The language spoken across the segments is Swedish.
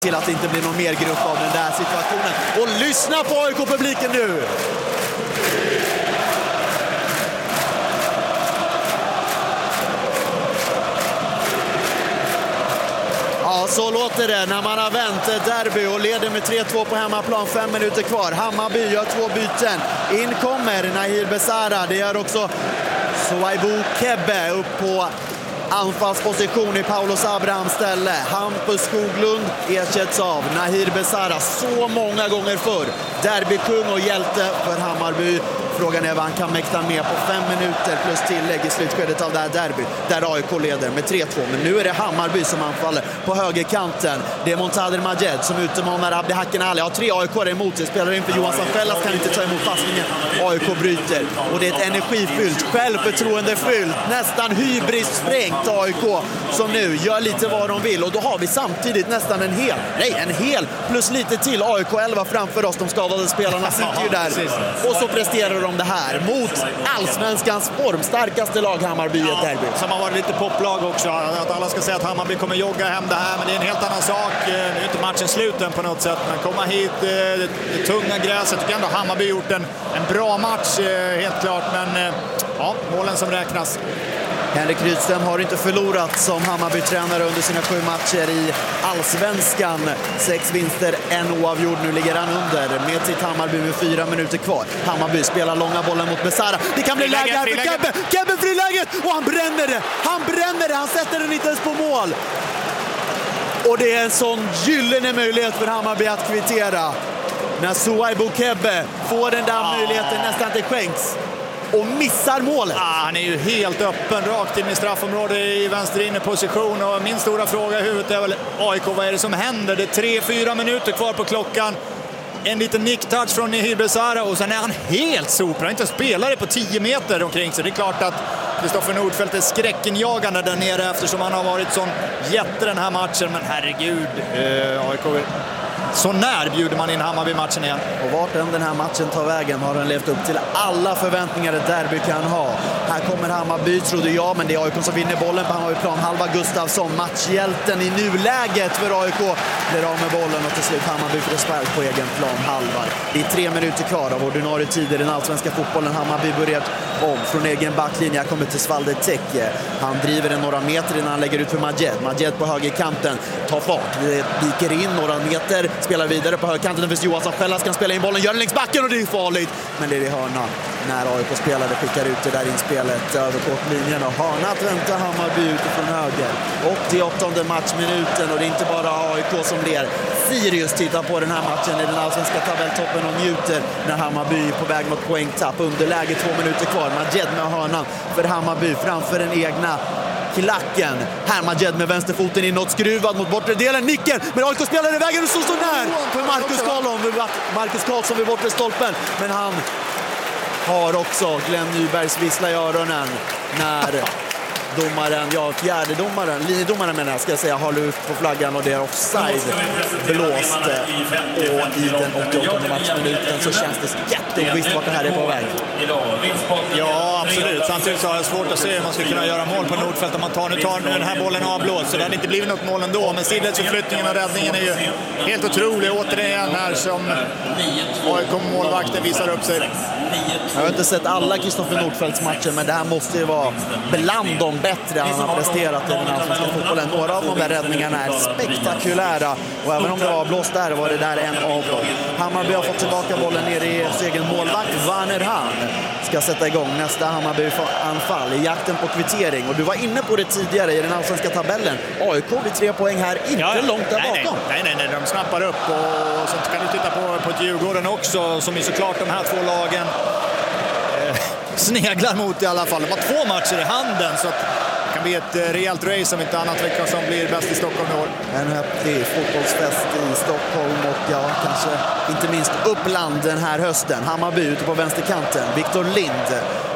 till att det inte blir någon mer grupp av den där situationen. Och lyssna på AIK-publiken nu! Ja, så låter det när man har vänt derby och leder med 3-2 på hemmaplan, 5 minuter kvar. Hammarby gör 2 byten. In kommer Nahir Besara. Det gör också Souaibou Kebbe upp på anfallsposition i Paulos Abrahams ställe. Hampus Skoglund ersätts av Nahir Besara så många gånger förr. Derbykung och hjälte för Hammarby. Frågan är vad han kan mäkta med på 5 minuter plus tillägg i slutskedet av det här derbyt där AIK leder med 3-2. Men nu är det Hammarby som anfaller på högerkanten. Det är Montader Majed som utmanar Abdi Hakken Ali. Har 3 AIK emot sig. Spelar in för Johan Sanfellas, kan inte ta emot passningen. AIK bryter. Och det är ett energifyllt, självförtroendefyllt, nästan hybrisfrängt AIK som nu gör lite vad de vill. Och då har vi samtidigt nästan en hel plus lite till AIK 11 framför oss. De skadade spelarna sitter ju där. Och så presterar de det här mot allsvenskans formstarkaste lag Hammarby i ett derby. Som har varit lite poplag också. Att alla ska säga att Hammarby kommer jogga hem det här, men det är en helt annan sak. Nu är inte matchen sluten på något sätt, men komma hit, det tunga gräset. Jag tycker ändå Hammarby gjort en bra match, helt klart. Men ja, målen som räknas. Henrik Rydström har inte förlorat som Hammarby-tränare under sina 7 matcher i allsvenskan. 6 vinster, 1 oavgjord. Nu ligger han under med sitt Hammarby med 4 minuter kvar. Hammarby spelar långa bollen mot Besara. Det kan bli läge här för Kebbe. Kebbe friläget och han bränner det. Han sätter den inte ens på mål. Och det är en sån gyllene möjlighet för Hammarby att kvittera. När Souaibou Kebbe får den där möjligheten nästan inte skänks. Och missar målet. Han är ju helt öppen, rakt in i straffområdet i vänster inne position. Och min stora fråga i huvudet är väl AIK, vad är det som händer? Det är 3-4 minuter kvar på klockan. En liten nicktouch från Nahir Besara och sen är han helt sopra. Inte spelare på 10 meter omkring sig. Det är klart att Kristoffer Nordfeldt är skräckinjagande där nere eftersom han har varit sån jätte den här matchen. Men herregud, AIK... Så när bjuder man in Hammarby-matchen igen? Och vart den här matchen tar vägen har den levt upp till alla förväntningar ett derby kan ha. Här kommer Hammarby, trodde jag, men det är AIK som vinner bollen. Han har ju planhalva Gustafsson, matchhjälten i nuläget för AIK. Blir av med bollen och till slut Hammarby får spark på egen planhalva. Det är 3 minuter kvar av ordinarie tid i den allsvenska fotbollen. Hammarby börjar om från egen backlinje. Jag kommer till Svalde Tecke. Han driver den några meter innan han lägger ut för Majed. Majed på högerkanten tar fart, viker in några meter. Spelar vidare på högkanten. För Johansson Schellas kan spela in bollen. Gör den längs backen och det är farligt. Men det är i hörna när AIK-spelare skickar ut det där inspelet över kortlinjen. Och hörna att vänta Hammarby utifrån höger. 88:e matchminuten och det är inte bara AIK som ler. Sirius tittar på den här matchen i den allsvenska tabelltoppen och njuter när Hammarby är på väg mot poängtapp. Underläge 2 minuter kvar. Majed med hörnan för Hammarby framför den egna klacken. Här Majed med vänsterfoten inåt, skruvad mot bortre delen, nicken, men AIK spelar i vägen och så står där för Marcus Karlsson vid bortre stolpen, men han har också Glenn Nybergs vissla i öronen när linjedomaren menar jag ska säga, har lyft på flaggan och det är offside blåst. Och i den 88:e matchminuten så känns det jätteovisst vart det här är på väg. Ja, absolut. Samtidigt så har jag svårt att se hur man ska kunna göra mål på Nordfeldt om man tar nu den här bollen avblåst. Så det hade inte blivit något mål ändå. Men sidledsförflyttningen och räddningen är ju helt otrolig. Återigen här som AIK-målvakten visar upp sig. Jag har inte sett alla Kristoffer Nordfeldts matcher, men det här måste ju vara bland de bättre han har presterat i den allsvenska fotbollen. Några av de där räddningarna är spektakulära och även om det var blåst där var det där en av dem. Hammarby har fått tillbaka bollen ner i egen målvakt. Werner Hahn ska sätta igång nästa Hammarby-anfall i jakten på kvittering. Och du var inne på det tidigare i den allsvenska tabellen. AIK vid 3 poäng här, inte långt där bakom. Nej, de snappar upp och så kan du titta på ett Djurgården också som är såklart de här 2 lagen sneglar mot i alla fall. De har 2 matcher i handen så att det kan bli ett rejält race om inte annat vecka som blir bäst i Stockholm i år. En häftig fotbollsfest i Stockholm och kanske inte minst Uppland den här hösten. Hammarby ute på vänsterkanten. Viktor Lind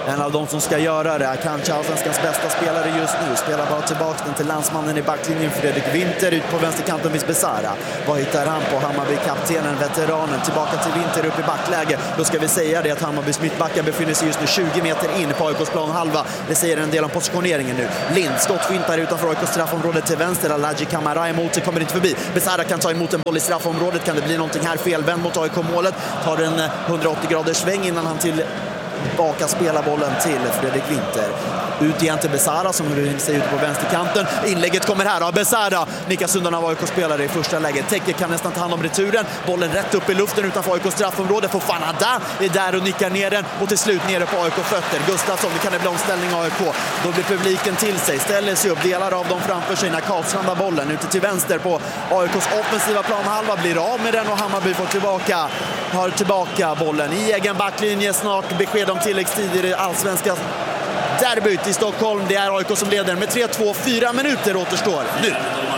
en av de som ska göra det. Kanske allsvenskans bästa spelare just nu. Spelar bara tillbaka den till landsmannen i backlinjen Fredrik Winter ut på vänsterkanten vid Besara. Vad hittar han på? Hammarby-kaptenen, veteranen, tillbaka till Winter upp i backläge. Då ska vi säga det att Hammarbys mittbackar befinner sig just nu 20 meter in på AIKs planhalva. Det säger en del om positioneringen nu. Lind, skottfintar utanför AIKs straffområde till vänster. Alaji Kamara emot sig, kommer inte förbi. Besara kan ta emot en boll i straffområdet. Kan det bli någonting här? Felvänd mot AIK-målet. Tar en 180-graders sväng innan han tillbaka spelar bollen till Fredrik Winter. Ut igen till Besara som ser ut på vänsterkanten. Inlägget kommer här av Besara. Nickas undan av AIK-spelare i första läget. Täcker kan nästan ta hand om returen. Bollen rätt upp i luften utanför AIKs straffområde. Fofana är där och nickar ner den. Och till slut nere på AIK-fötter. Gustafsson, det kan det bli omställning av AIK. Då blir publiken till sig. Ställer sig upp. Delar av dem framför sig när Karlstrand har bollen. Ute till vänster på AIKs offensiva planhalva. Blir av med den och Hammarby har tillbaka bollen i egen backlinje. Snart besked om tilläggstid i det allsvenska derbyt i Stockholm. Det är AIK som leder med 3-2. 4 minuter återstår nu.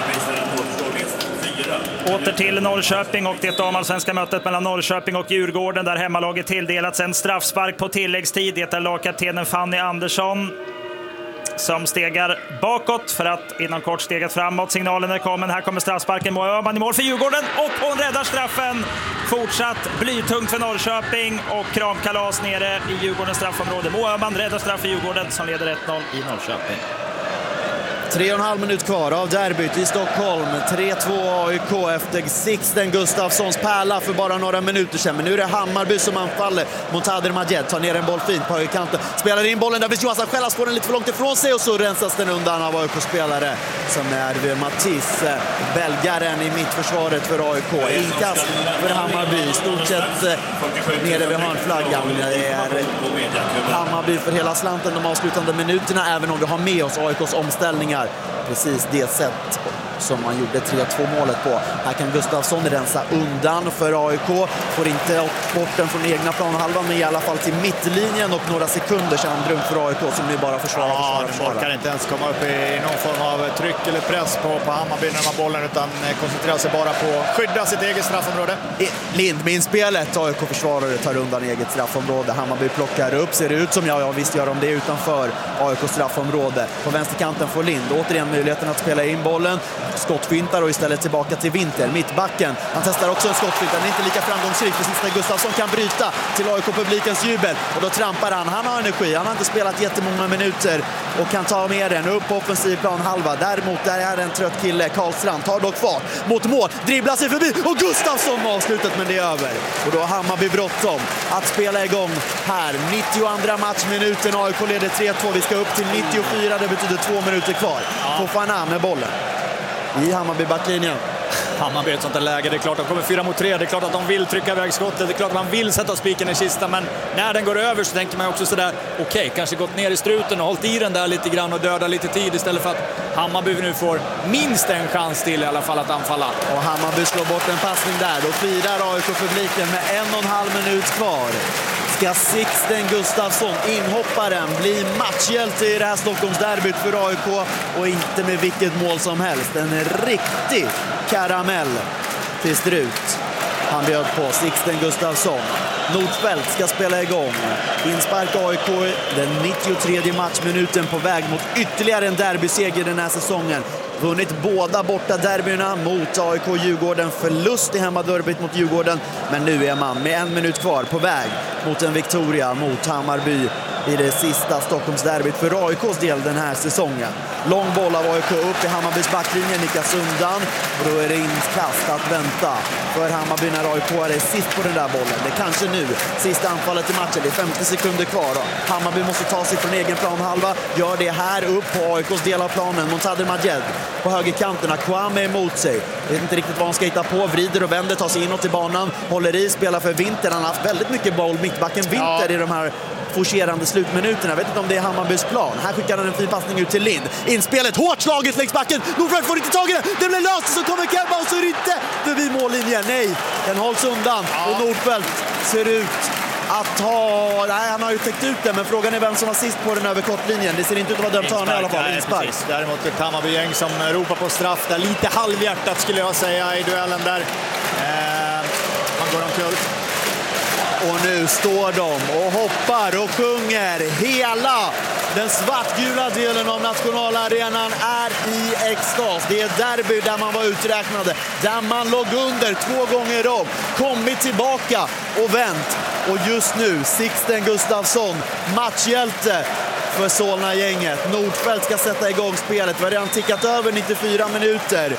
Åter till Norrköping och det damallsvenska mötet mellan Norrköping och Djurgården där hemmalaget tilldelats en straffspark på tilläggstid. Det är lagkaptenen Fanny Andersson som stegar bakåt för att inom kort stegat framåt. Signalen är kommen. Här kommer straffsparken. Moa Öhman i mål för Djurgården och hon räddar straffen. Fortsatt blytungt för Norrköping och kramkalas nere i Djurgårdens straffområde. Moa Öhman räddar straff för Djurgården som leder 1-0 i Norrköping. 3,5 minut kvar av derbyt i Stockholm. 3-2 AIK efter Sixten Gustafssons pärla för bara några minuter sedan. Men nu är det Hammarby som anfaller mot Hader Majed. Tar ner en boll fint på högerkanten. Spelar in bollen där vid Johansson Skällas, får den lite för långt ifrån sig och så rensas den undan av AIK-spelare som är Mattis, belgaren i mittförsvaret för AIK. Inkast för Hammarby, stort sett nere vid hörnflaggan. Det är Hammarby för hela slanten de avslutande minuterna, även om vi har med oss AIKs omställningar. Precis det sätt som man gjorde 3-2-målet på. Här kan Gustafsson rensa undan för AIK. Får inte bort den från egna planhalvan, men i alla fall till mittlinjen och några sekunder sedan dröm för AIK som nu bara försvarar. Kan inte ens komma upp i någon form av tryck eller press på Hammarby när de har bollen, utan koncentrerar sig bara på att skydda sitt eget straffområde. Lind med inspelet. AIK-försvarare tar undan eget straffområde. Hammarby plockar upp, ser det ut som visst gör de det utanför AIKs straffområde. På vänsterkanten får Lind återigen möjligheten att spela in bollen. Skottfintar och istället tillbaka till Winter, mittbacken. Han testar också en skottfint, den är inte lika framgångsrik precis när Gustafsson kan bryta till AIK-publikens jubel. Och då trampar han har energi, han har inte spelat jättemånga minuter och kan ta med den upp på offensiv plan halva. Däremot där är en trött kille, Karlstrand, tar dock fart mot mål, dribblar sig förbi och Gustafsson avslutat, men det är över. Och då har Hammarby bråttom att spela igång här. 92 matchminuten, AIK leder 3-2, vi ska upp till 94, det betyder 2 minuter kvar. Fofana med bollen i Hammarby-backlinjen. Hammarby ett sånt där läge, det är klart att de kommer 4 mot 3, det är klart att de vill trycka iväg skottet, det är klart att man vill sätta spiken i kistan, men när den går över så tänker man också sådär, okej, kanske gått ner i struten och hållit i den där lite grann och döda lite tid istället för att Hammarby nu får minst en chans till i alla fall att anfalla. Och Hammarby slår bort en passning där, då firar AIK-publiken med 1,5 minut kvar. Ska Sixten Gustafsson, inhopparen, bli matchhjälte i det här Stockholmsderbyt för AIK, och inte med vilket mål som helst. En riktig karamell till Strut. Han bjöd på Sixten Gustafsson. Nordfeldt ska spela igång. Inspark AIK den 93 matchminuten på väg mot ytterligare en derbyseger den här säsongen. Vunnit båda borta derbyna mot AIK och Djurgården. Förlust i hemmaderbyt mot Djurgården. Men nu är man med 1 minut kvar på väg mot en Victoria mot Hammarby i det sista Stockholmsderbyt för AIKs del den här säsongen. Lång boll av AIK upp i Hammarbys backlinje, nickas undan. Och då är det inkast att vänta för Hammarby när AIK är sist på den där bollen. Det är kanske nu sista anfallet i matchen. Det är 50 sekunder kvar. Hammarby måste ta sig från egen planhalva. Gör det här upp på AIKs del av planen mot Hader Majed. På högerkanterna, Kwame emot sig. Vet inte riktigt vad han ska hitta på. Vrider och vänder, tar sig inåt i banan. Håller i, spelar för Winter. Han har haft väldigt mycket boll, mittbacken Winter, i de här forcerande slutminuterna. Jag vet inte om det är Hammarbys plan. Här skickar han en fin passning ut till Lind. Inspelet, hårt slaget längs backen. Nordfeldt får inte tag i den. Den blir löst och så kommer Kemba och så är det inte förbi mållinjen. Nej, den hålls undan. Och Nordfeldt ser ut att ha... Nej, han har ju täckt ut den, men frågan är vem som var sist på den över kortlinjen. Det ser inte ut att vara dömt hörna i alla fall. Inspark. Däremot ett Hammarby-gäng som ropar på straff där. Lite halvhjärtat skulle jag säga i duellen där. Man går omkull. Och nu står de och hoppar och sjunger. Hela den svartgula delen av nationalarenan är i extas. Det är derby där man var uträknade, där man låg under 2 gånger om, kommit tillbaka och vänt. Och just nu, Sixten Gustafsson, matchhjälte för Solna-gänget. Nordfeldt ska sätta igång spelet. Vi har redan tickat över 94 minuter.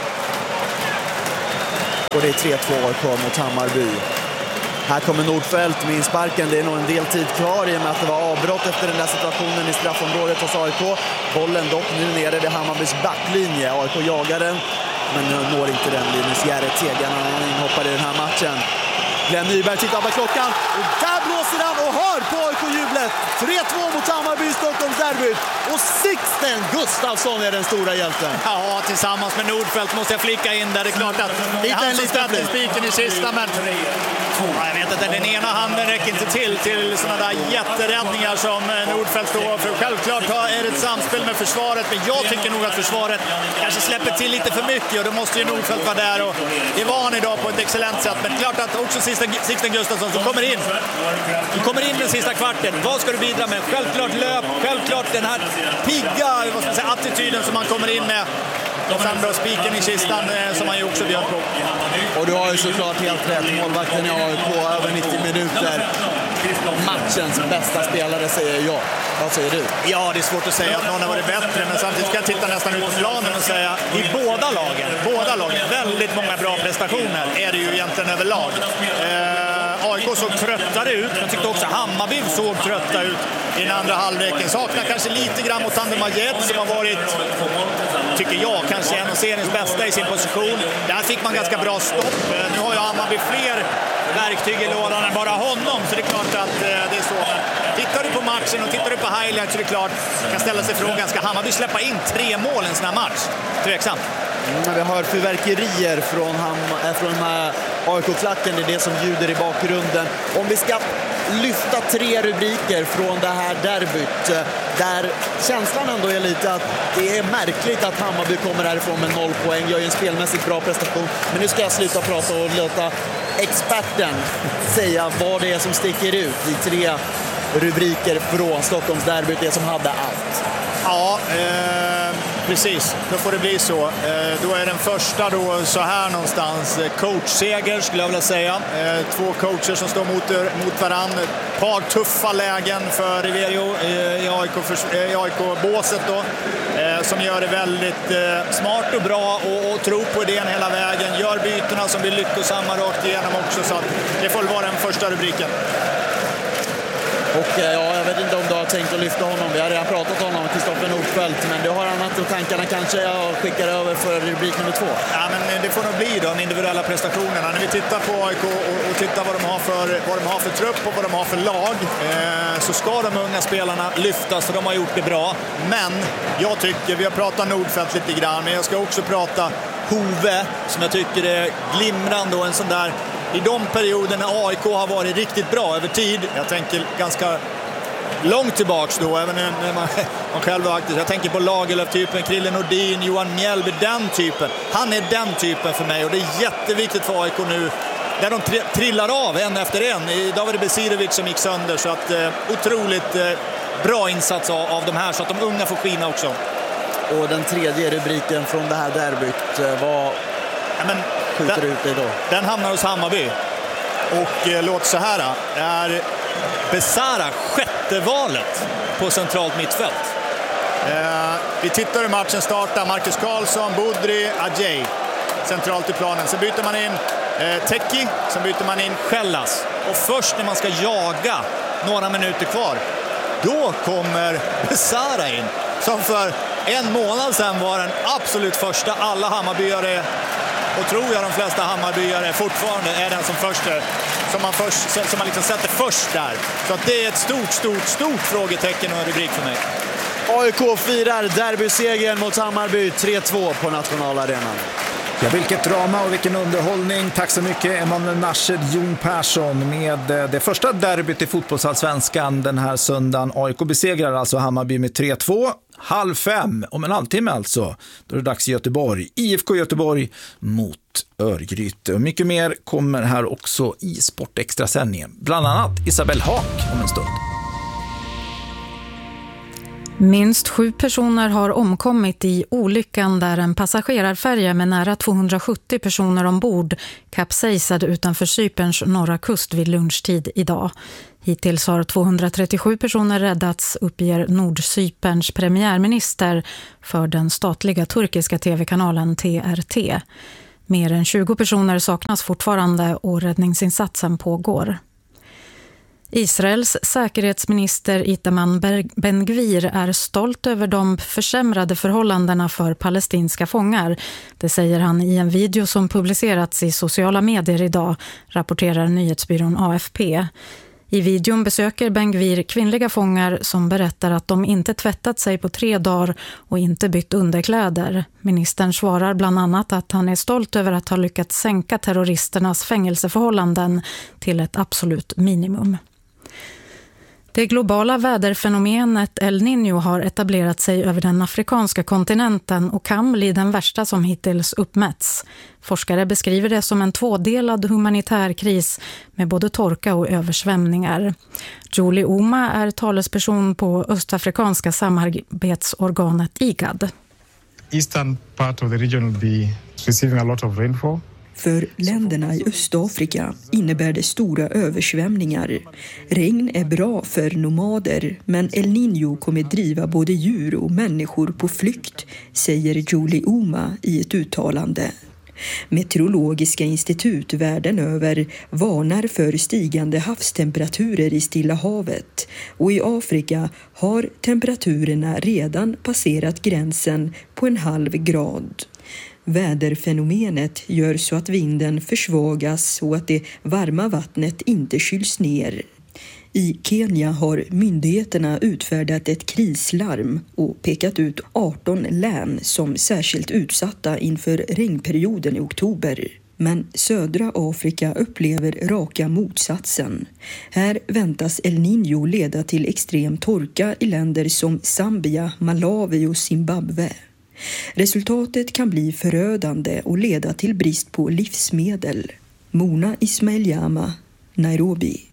Och det är 3-2 AIK mot Hammarby. Här kommer Nordfeldt med insparken. Det är nog en del tid kvar i och med att det var avbrott efter den där situationen i straffområdet hos AIK. Bollen dock nu nere vid Hammarbys backlinje. AIK jagar den, men når inte den. Linus Järret Tegan, han inhoppar i den här matchen. Glenn Nyberg tittar på klockan och där blåser han och hör på AIK-jublet. 3-2 mot Hammarby i Stockholms derby. Och Sixten Gustafsson är den stora hjälten. Ja, tillsammans med Nordfeldt måste jag flika in där. Det är klart att det är han som sätter spiken i sista, men jag vet att den ena handen räcker inte till sådana där jätteräddningar som Nordfeldt står för. Självklart är det ett samspel med försvaret, men jag tycker nog att försvaret kanske släpper till lite för mycket och då måste ju Nordfeldt vara där, och det var han idag på ett excellent sätt. Men klart att också Sixten Gustafsson som kommer in. Du kommer in den sista kvarten. Vad ska du bidra med? Självklart löp, självklart den här pigga, vad ska man säga, attityden som man kommer in med. Och sen då spiken i kistan som han ju också bjöd på. Och du har ju såklart helt rätt. Målvakten i AIK över 90 minuter. Matchens bästa spelare säger jag. Vad säger du? Ja, det är svårt att säga att någon har varit bättre, men samtidigt ska jag titta nästan ut på planen och säga i båda lagen, väldigt många bra prestationer är det ju egentligen överlag. AIK såg tröttare ut, jag tyckte också Hammarby såg trötta ut i den andra halvleken. Saknar kanske lite grann mot Tandem Majed som har varit, tycker jag, kanske en av seriens bästa i sin position. Där fick man ganska bra stopp. Nu har ju Hammarby fler verktyg i lådan än bara honom, så det är klart att det är så. Tittar du på matchen och tittar du på highlights så är det klart, kan ställa sig frågan, ska Hammarby släppa in 3 mål i en sån här match? Tveksamt. Vi hör fyrverkerier från AIK-klacken, det är det som ljuder i bakgrunden. Om vi ska lyfta 3 rubriker från det här derbyt, där känslan ändå är lite att det är märkligt att Hammarby kommer härifrån med 0 poäng, gör ju en spelmässigt bra prestation. Men nu ska jag sluta prata och låta experten säga vad det är som sticker ut i 3 rubriker från Stockholms derbyt, det som hade allt. Ja, precis. Då får det bli så. Då är den första då så här någonstans. Coachseger skulle jag vilja säga. 2 coacher som står mot varandra. Ett par tuffa lägen för Riverio i AIK-båset då. Som gör det väldigt smart och bra och tror på idén hela vägen. Gör bytena som blir lyckosamma rakt igenom också. Så att det får vara den första rubriken. Och jag vet inte om du har tänkt att lyfta honom. Vi har redan pratat om honom, Kristoffer Nordfeldt. Men du har annat och tankarna kanske jag skickar över för rubrik nummer 2. Ja, men det får nog bli de individuella prestationerna. När vi tittar på AIK och tittar vad de har för trupp och vad de har för lag, så ska de unga spelarna lyftas och de har gjort det bra. Men jag tycker, vi har pratat Nordfeldt lite grann, men jag ska också prata Hove som jag tycker är glimrande och en sån där. I de perioderna AIK har varit riktigt bra över tid, jag tänker ganska långt tillbaks då, även när man själv var aktiv. Jag tänker på Lagerlöf-typen, Krille Nordin, Johan Mjällby, den typen. Han är den typen för mig och det är jätteviktigt för AIK nu. Där de trillar av en efter en. Idag var det Besirovic som gick sönder, så att otroligt bra insats av de här, så att de unga får skina också. Och den 3:e rubriken från det här derbyt var... skjuter ut det då. Den hamnar hos Hammarby. Och låt så här, är Besara 6:e valet på centralt mittfält. Vi tittar hur matchen startar. Marcus Karlsson, Budri, Ajay centralt i planen. Sen byter man in Teki, sen byter man in Schellas. Och först när man ska jaga några minuter kvar, då kommer Besara in. Som för en månad sedan var den absolut första. Alla Hammarbyare, och tror jag de flesta Hammarbyare fortfarande är den som som man liksom sätter först där. Så att det är ett stort frågetecken och en rubrik för mig. AIK firar derbysegern mot Hammarby 3-2 på nationalarenan. Ja, vilket drama och vilken underhållning. Tack så mycket Emanuel Nashed, Jon Persson med det första derbyt i fotbollsallsvenskan den här söndagen. AIK besegrar alltså Hammarby med 3-2. 4:30 om en halvtimme alltså. Då är det dags i Göteborg. IFK Göteborg mot Örgryte. Och mycket mer kommer här också i Sportextra-sändningen. Bland annat Isabelle Haak om en stund. Minst 7 personer har omkommit i olyckan där en passagerarfärja med nära 270 personer ombord kapsejsade utanför Cyperns norra kust vid lunchtid idag. Hittills har 237 personer räddats, uppger Nordcyperns premiärminister för den statliga turkiska tv-kanalen TRT. Mer än 20 personer saknas fortfarande och räddningsinsatsen pågår. Israels säkerhetsminister Itamar Ben-Gvir är stolt över de försämrade förhållandena för palestinska fångar. Det säger han i en video som publicerats i sociala medier idag, rapporterar nyhetsbyrån AFP. I videon besöker Ben-Gvir kvinnliga fångar som berättar att de inte tvättat sig på 3 dagar och inte bytt underkläder. Ministern svarar bland annat att han är stolt över att ha lyckats sänka terroristernas fängelseförhållanden till ett absolut minimum. Det globala väderfenomenet El Niño har etablerat sig över den afrikanska kontinenten och kan bli den värsta som hittills uppmätts. Forskare beskriver det som en 2-delad humanitär kris med både torka och översvämningar. Julie Oma är talesperson på östafrikanska samarbetsorganet IGAD. Eastern part of the region will be receiving a lot of rainfall. För länderna i Östafrika innebär det stora översvämningar. Regn är bra för nomader, men El Niño kommer driva både djur och människor på flykt, säger Julie Oma i ett uttalande. Meteorologiska institut världen över varnar för stigande havstemperaturer i Stilla havet, och i Afrika har temperaturerna redan passerat gränsen på 0,5 grad. Väderfenomenet gör så att vinden försvagas och att det varma vattnet inte kyls ner. I Kenya har myndigheterna utfärdat ett krislarm och pekat ut 18 län som särskilt utsatta inför regnperioden i oktober. Men södra Afrika upplever raka motsatsen. Här väntas El Niño leda till extrem torka i länder som Zambia, Malawi och Zimbabwe. Resultatet kan bli förödande och leda till brist på livsmedel. Mona Ismail-Jama, Nairobi.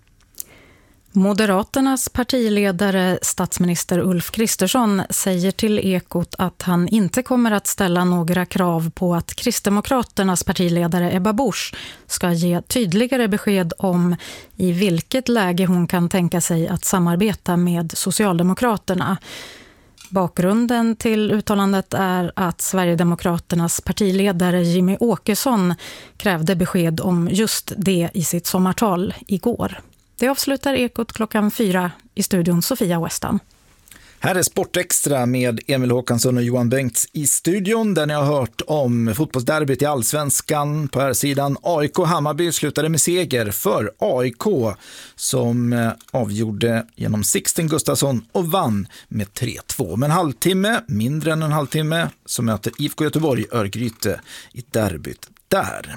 Moderaternas partiledare statsminister Ulf Kristersson säger till Ekot att han inte kommer att ställa några krav på att Kristdemokraternas partiledare Ebba Busch ska ge tydligare besked om i vilket läge hon kan tänka sig att samarbeta med Socialdemokraterna. Bakgrunden till uttalandet är att Sverigedemokraternas partiledare Jimmy Åkesson krävde besked om just det i sitt sommartal igår. Det avslutar Ekot 4:00 i studion Sofia Westan. Här är Sportextra med Emil Håkansson och Johan Bengts i studion, där ni har hört om fotbollsderbyt i Allsvenskan. På här sidan AIK Hammarby slutade med seger för AIK som avgjorde genom Sixten Gustafsson och vann med 3-2. Men mindre än en halvtimme, så möter IFK Göteborg Örgryte i derbyt där.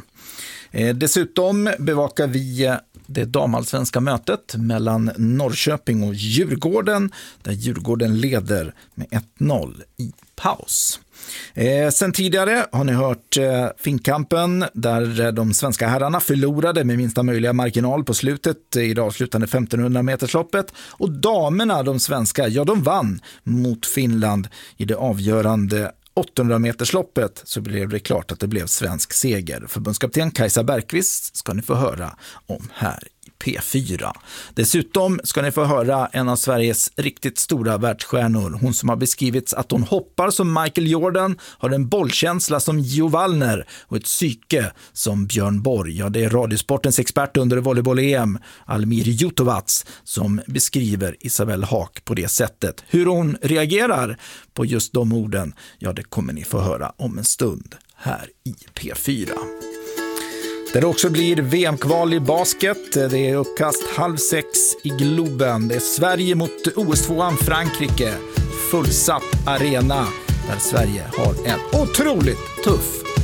Dessutom bevakar vi det damallsvenska mötet mellan Norrköping och Djurgården, där Djurgården leder med 1-0 i paus. Sen tidigare har ni hört Finnkampen, där de svenska herrarna förlorade med minsta möjliga marginal på slutet i det avslutande 1500 metersloppet, och damerna, de svenska, de vann mot Finland i det avgörande 800 metersloppet. Så blev det klart att det blev svensk seger. Förbundskapten Kajsa Bergqvist ska ni få höra om här i P4. Dessutom ska ni få höra en av Sveriges riktigt stora världsstjärnor. Hon som har beskrivits att hon hoppar som Michael Jordan, har en bollkänsla som Gio Wallner och ett psyke som Björn Borg. Ja, det är radiosportens expert under volleyboll-EM, Almir Jutovac, som beskriver Isabelle Haak på det sättet. Hur hon reagerar på just de orden, ja, det kommer ni få höra om en stund här i P4. Där det också blir VM-kval i basket. Det är uppkast 5:30 i Globen. Det är Sverige mot OS2an Frankrike. Fullsatt arena där Sverige har en otroligt tuff